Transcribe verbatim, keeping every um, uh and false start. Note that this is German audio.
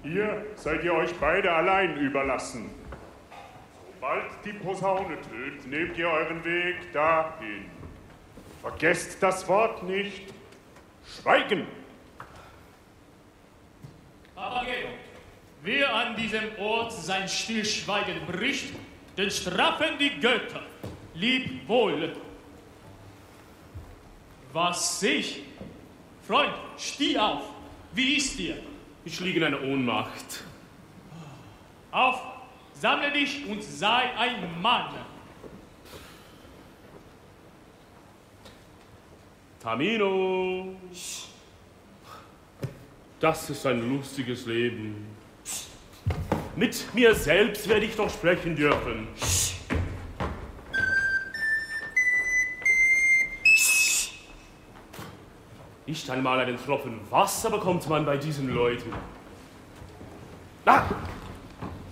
Hier seid ihr euch beide allein überlassen. Sobald die Posaune tönt, nehmt ihr euren Weg dahin. Vergesst das Wort nicht. Schweigen! Papageno, wer an diesem Ort sein Stillschweigen bricht, den strafen die Götter. Lieb wohl. Was sehe ich? Freund, steh auf. Wie ist dir? Ich liege in einer Ohnmacht. Auf, sammle dich und sei ein Mann. Tamino. Das ist ein lustiges Leben. Mit mir selbst werde ich doch sprechen dürfen. Nicht einmal einen Tropfen Wasser bekommt man bei diesen Leuten. Ah!